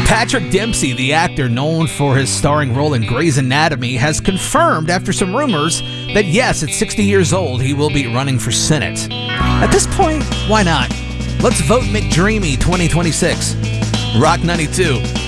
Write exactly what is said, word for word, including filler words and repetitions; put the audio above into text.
Patrick Dempsey, the actor known for his starring role in Grey's Anatomy, has confirmed after some rumors that yes, at sixty years old, he will be running for Senate. At this point, why not? Let's vote McDreamy twenty twenty-six. Rock ninety-two.